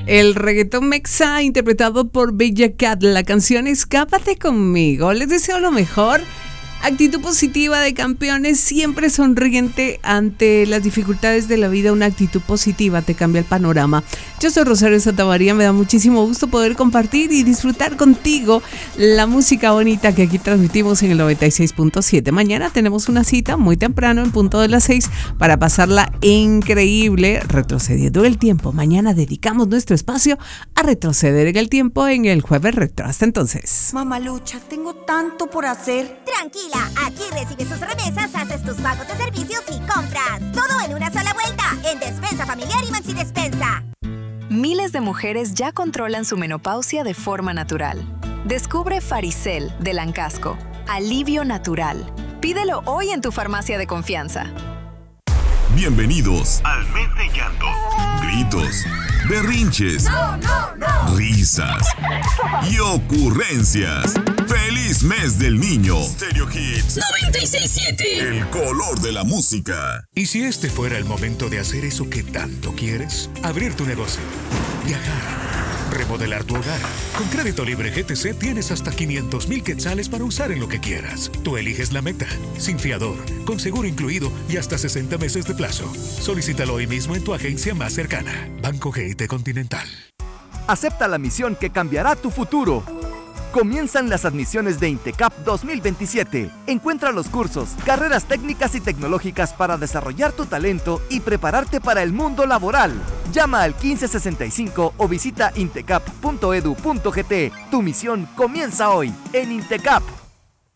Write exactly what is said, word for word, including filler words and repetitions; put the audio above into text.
El reggaetón mexa interpretado por Bella Cat. La canción Escápate conmigo. Les deseo lo mejor. Actitud positiva de campeones, siempre sonriente ante las dificultades de la vida. Una actitud positiva te cambia el panorama. Yo soy Rosario Santamaría, me da muchísimo gusto poder compartir y disfrutar contigo la música bonita que aquí transmitimos en el noventa y seis punto siete. Mañana tenemos una cita muy temprano en punto de las seis para pasarla increíble retrocediendo el tiempo. Mañana dedicamos nuestro espacio a retroceder en el tiempo en el Jueves Retro. Hasta entonces. Mamalucha, tengo tanto por hacer. Tranquila. Aquí recibes sus remesas, haces tus pagos de servicios y compras. Todo en una sola vuelta, en Despensa Familiar y Maxi Despensa. Miles de mujeres ya controlan su menopausia de forma natural. Descubre Faricel de Lancasco. Alivio natural. Pídelo hoy en tu farmacia de confianza. Bienvenidos al Mes de Llanto. Gritos, berrinches, no, no, no. risas y ocurrencias. ¡Feliz Mes del Niño! Stereo Hits noventa y seis punto siete. El color de la música. ¿Y si este fuera el momento de hacer eso que tanto quieres? Abrir tu negocio, viajar, remodelar tu hogar. Con Crédito Libre G T C tienes hasta quinientos mil quetzales para usar en lo que quieras. Tú eliges la meta, sin fiador, con seguro incluido y hasta sesenta meses de plazo. Solicítalo hoy mismo en tu agencia más cercana. Banco G I T Continental. Acepta la misión que cambiará tu futuro. Comienzan las admisiones de INTECAP dos mil veintisiete. Encuentra los cursos, carreras técnicas y tecnológicas para desarrollar tu talento y prepararte para el mundo laboral. Llama al quince sesenta y cinco o visita intecap punto edu punto gt. Tu misión comienza hoy en INTECAP.